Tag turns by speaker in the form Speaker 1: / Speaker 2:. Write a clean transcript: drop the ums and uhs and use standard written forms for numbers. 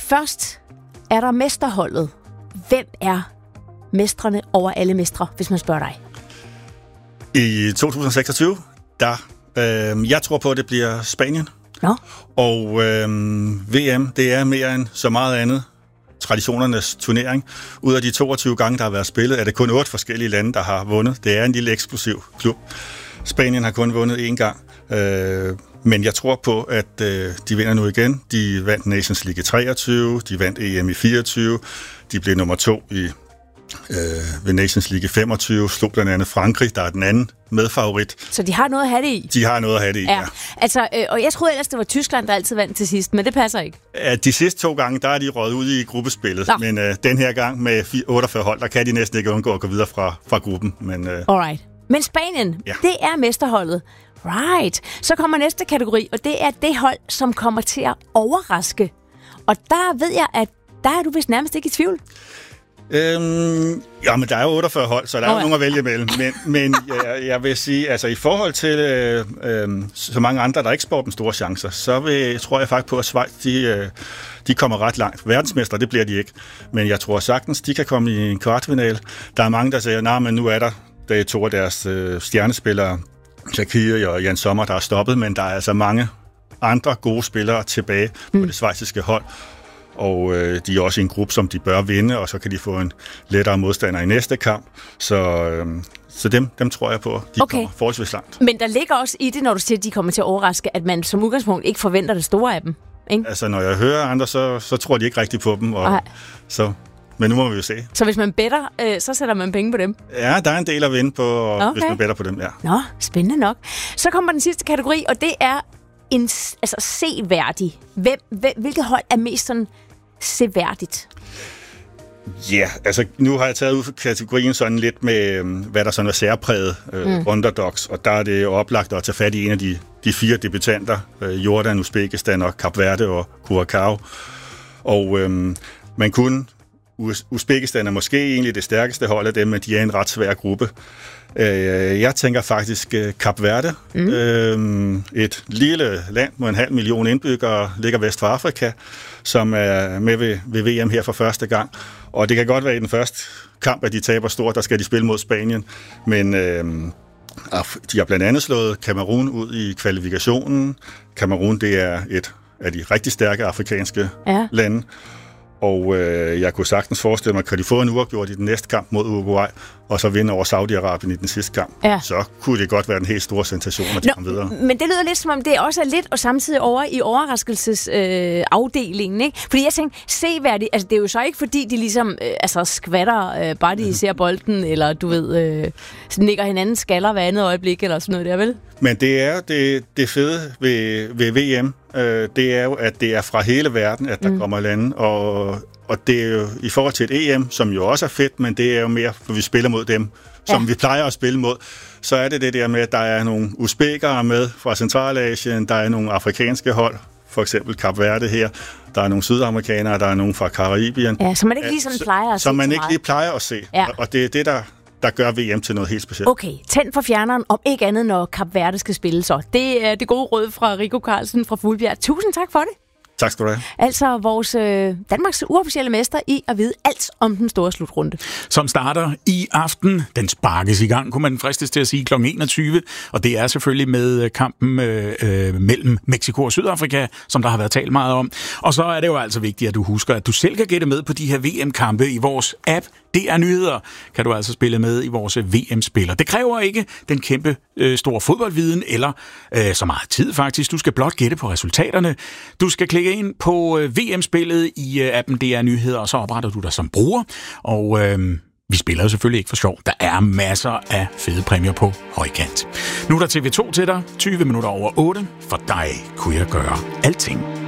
Speaker 1: først er der mesterholdet. Hvem er mestrene over alle mestre, hvis man spørger dig?
Speaker 2: I 2026, jeg tror på, at det bliver Spanien.
Speaker 1: Nå.
Speaker 2: Og VM, det er mere end så meget andet traditionernes turnering. Ud af de 22 gange, der har været spillet, er det kun 8 forskellige lande, der har vundet. Det er en lille eksklusiv klub. Spanien har kun vundet 1 gang. Men jeg tror på, at de vinder nu igen. De vandt Nations League i 23, de vandt EM i 24, de blev nummer 2 ved Nations League i 25, slog blandt andet Frankrig, der er den anden medfavorit.
Speaker 1: Så de har noget at have det i?
Speaker 2: De har noget at have det i, ja.
Speaker 1: Altså, og jeg troede ellers, det var Tyskland, der altid vandt til sidst, men det passer ikke.
Speaker 2: De sidste 2 gange, der er de røget ud i gruppespillet, men den her gang med 48 hold, der kan de næsten ikke undgå at gå videre fra gruppen.
Speaker 1: Alright. Men Spanien, det er mesterholdet. Right. Så kommer næste kategori, og det er det hold, som kommer til at overraske. Og der ved jeg, at der er du vist nærmest ikke i tvivl.
Speaker 2: Men der er jo 48 hold, så der er jo nogen at vælge imellem. Men jeg vil sige, altså i forhold til så mange andre, der ikke spår dem store chancer, så tror jeg faktisk på, at Schweiz, de kommer ret langt. Verdensmester, det bliver de ikke. Men jeg tror sagtens, de kan komme i en kvartfinale. Der er mange, der siger, men nu er der 2 af deres stjernespillere, Shaqiri og Jan Sommer, der er stoppet, men der er altså mange andre gode spillere tilbage på det schweiziske hold. Og de er også i en gruppe, som de bør vinde, og så kan de få en lettere modstander i næste kamp. Så dem tror jeg på, de kommer forholdsvis langt. Men
Speaker 1: der ligger også i det, når du siger, at de kommer til at overraske, at man som udgangspunkt ikke forventer det store af dem, ikke?
Speaker 2: Altså, når jeg hører andre, så tror de ikke rigtigt på dem, men nu må vi jo se.
Speaker 1: Så hvis man better, så sætter man penge på dem?
Speaker 2: Ja, der er en del at vinde på, hvis man better på dem, ja.
Speaker 1: Nå, spændende nok. Så kommer den sidste kategori, og det er seværdig. Hvilket hold er mest sådan seværdigt?
Speaker 2: Ja, altså nu har jeg taget ud for kategorien sådan lidt med, hvad der sådan er særpræget underdogs, og der er det oplagt at tage fat i en af de 4 debutanter, Jordan, Uzbekistan og Kap Verde og Curaçao. Og Uzbekistan er måske egentlig det stærkeste hold af dem, men de er en ret svær gruppe. Jeg tænker faktisk Kap Verde, et lille land med 500.000 indbyggere, ligger vest for Afrika, som er med ved VM her for første gang. Og det kan godt være i den første kamp, at de taber stort, der skal de spille mod Spanien, men de har blandt andet slået Cameroun ud i kvalifikationen. Cameroun, det er et af de rigtig stærke afrikanske lande. Og jeg kunne sagtens forestille mig, at kan de få en uafgjort i den næste kamp mod Uruguay, og så vinde over Saudi-Arabien i den sidste kamp, så kunne det godt være en helt stor sensation, at de kom videre. Men
Speaker 1: det lyder lidt som om, det også er lidt og samtidig over i overraskelsesafdelingen, ikke? Fordi jeg tænkte, seværdigt, altså det er jo så ikke fordi, de ligesom skvatter, bare de ser bolden, eller du ved, nikker hinanden skaller hver andet øjeblik, eller sådan noget der, vel?
Speaker 2: Men det er det fede ved VM, det er jo, at det er fra hele verden, at der kommer lande, og det er jo i forhold til et EM, som jo også er fedt, men det er jo mere, for vi spiller mod dem, som vi plejer at spille mod, så er det der med, at der er nogle uzbekere med fra Centralasien, der er nogle afrikanske hold, for eksempel Kap Verde her, der er nogle sydamerikanere, der er nogle fra Karibien.
Speaker 1: Ja, som man ikke lige sådan plejer at se.
Speaker 2: Som man ikke lige plejer at se, og det er det, der gør VM til noget helt specielt.
Speaker 1: Okay, tænd for fjerneren, om ikke andet, når Kap Verde skal spille så. Det er det gode råd fra Rico Carlsen fra Fuglbjerg. Tusind tak for det.
Speaker 2: Tak skal du have.
Speaker 1: Altså vores Danmarks uofficielle mester i at vide alt om den store slutrunde.
Speaker 3: Som starter i aften. Den sparkes i gang, kunne man fristes til at sige, kl. 21. Og det er selvfølgelig med kampen mellem Mexico og Sydafrika, som der har været talt meget om. Og så er det jo altså vigtigt, at du husker, at du selv kan gætte med på de her VM-kampe i vores app. Det er nyheder, kan du altså spille med i vores VM-spiller. Det kræver ikke den kæmpe store fodboldviden, eller så meget tid faktisk. Du skal blot gætte på resultaterne. Du skal klikke ind på VM-spillet i appen DR Nyheder, og så opretter du dig som bruger. Og vi spiller jo selvfølgelig ikke for sjov. Der er masser af fede præmier på højkant. Nu er der TV2 til dig. 20 minutter over 8. For dig kunne jeg gøre alting.